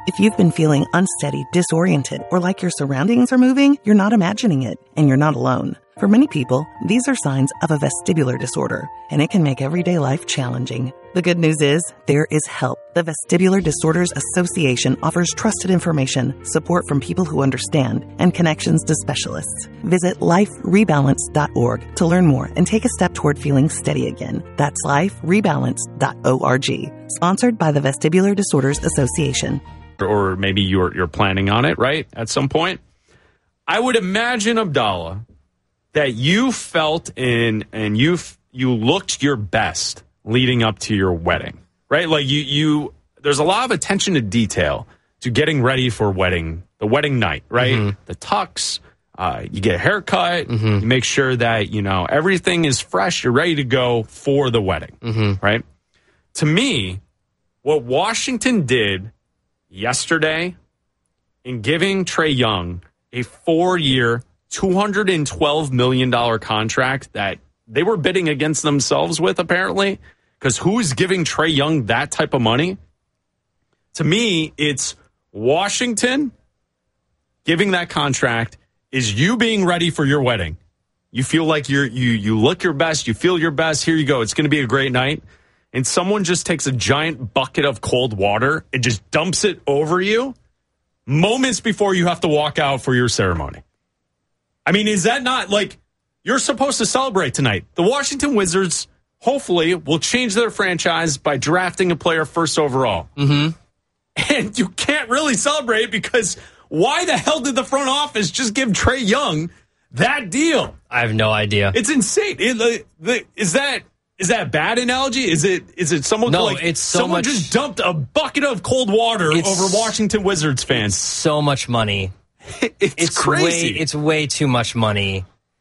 If you've been feeling unsteady, disoriented, or like your surroundings are moving, you're not imagining it, and you're not alone. For many people, these are signs of a vestibular disorder, and it can make everyday life challenging. The good news is, there is help. The Vestibular Disorders Association offers trusted information, support from people who understand, and connections to specialists. Visit liferebalance.org to learn more and take a step toward feeling steady again. That's liferebalance.org. Sponsored by the Vestibular Disorders Association. Or maybe you're planning on it, right, at some point. I would imagine, Abdallah, that you felt and you looked your best leading up to your wedding, right? Like you there's a lot of attention to detail to getting ready for the wedding night, right? Mm-hmm. The tux, you get a haircut, mm-hmm. you make sure that, everything is fresh, you're ready to go for the wedding, mm-hmm. right? To me, what Washington did yesterday in giving Trae Young a 4-year, $212 million contract that they were bidding against themselves with, apparently, because who's giving Trae Young that type of money? To me, it's Washington giving that contract is you being ready for your wedding. You feel like you look your best, you feel your best. Here you go. It's going to be a great night. And someone just takes a giant bucket of cold water and just dumps it over you moments before you have to walk out for your ceremony. I mean, is that not like you're supposed to celebrate tonight? The Washington Wizards hopefully will change their franchise by drafting a player first overall. Mm-hmm. And you can't really celebrate because why the hell did the front office just give Trae Young that deal? I have no idea. It's insane. Is that a bad analogy? Is it someone it's so someone much, just dumped a bucket of cold water over Washington Wizards fans? So much money. It's crazy. It's way too much money.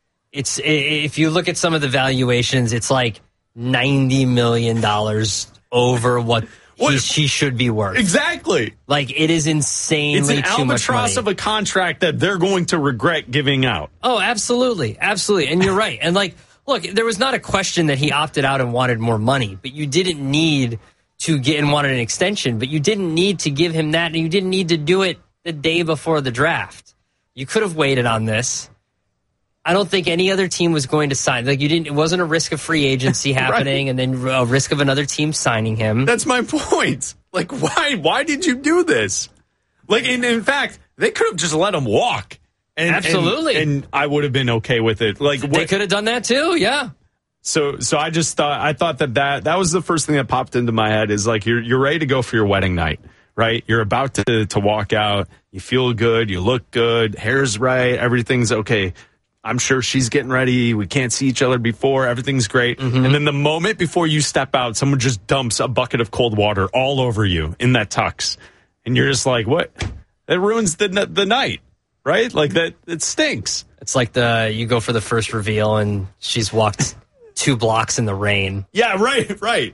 If you look at some of the valuations, it's like $90 million over what she should be worth. Exactly. Like, it is insanely too much money. It's an albatross of a contract that they're going to regret giving out. Oh, absolutely. Absolutely. And you're right. And look, there was not a question that he opted out and wanted more money, but you didn't need to get and wanted an extension, but you didn't need to give him that, and you didn't need to do it the day before the draft. You could have waited on this. I don't think any other team was going to sign. It wasn't a risk of free agency happening right. And then a risk of another team signing him. That's my point. Like, why did you do this? Like, in fact, they could have just let him walk. Absolutely. And I would have been okay with it. Like, they could have done that too, yeah. So I just thought that was the first thing that popped into my head is like, you're ready to go for your wedding night, right? You're about to walk out. You feel good. You look good. Hair's right. Everything's okay. I'm sure she's getting ready. We can't see each other before. Everything's great. Mm-hmm. And then the moment before you step out, someone just dumps a bucket of cold water all over you in that tux. And you're just like, what? That ruins the night, right? Like that, it stinks. It's like you go for the first reveal and she's walked 2 blocks in the rain. Yeah, right.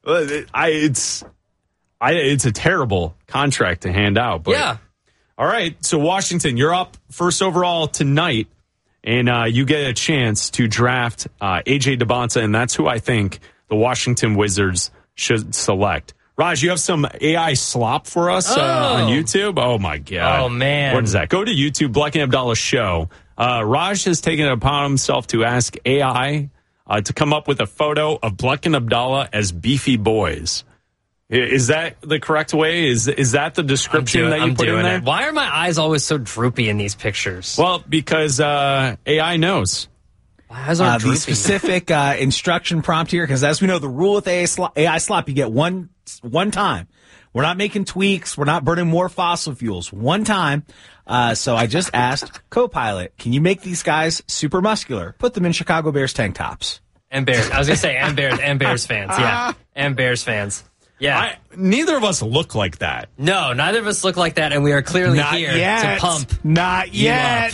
It's a terrible contract to hand out. But, yeah. All right, so Washington, you're up first overall tonight. And you get a chance to draft A.J. Debonta, and that's who I think the Washington Wizards should select. Raj, you have some AI slop for us on YouTube? Oh, my God. Oh, man. What is that? Go to YouTube, Bleck and Abdallah Show. Raj has taken it upon himself to ask AI to come up with a photo of Bleck and Abdallah as beefy boys. Is that the correct way? Is that the description that you put in there? Why are my eyes always so droopy in these pictures? Well, because AI knows. My eyes are droopy. The specific instruction prompt here, because as we know, the rule with AI slop, you get one time. We're not making tweaks. We're not burning more fossil fuels. One time. So I just asked Copilot, can you make these guys super muscular? Put them in Chicago Bears tank tops. And Bears. I was going to say, and Bears fans. Yeah. And Bears fans. Yeah. Neither of us look like that. No, neither of us look like that, and we are clearly here to pump. Not yet.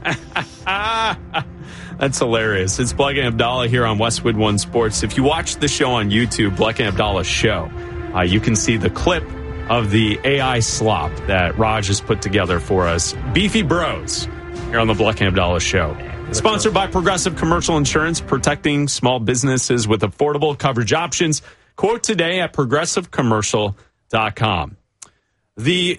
That's hilarious. It's Bleck and Abdallah here on Westwood One Sports. If you watch the show on YouTube, Bleck and Abdallah Show, you can see the clip of the AI slop that Raj has put together for us. Beefy Bros here on the Bleck and Abdallah Show. Sponsored by Progressive Commercial Insurance, protecting small businesses with affordable coverage options. Quote today at progressivecommercial.com. The